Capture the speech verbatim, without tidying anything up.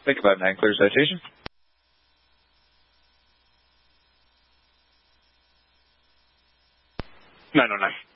Think about nine, clear citation. nine oh nine.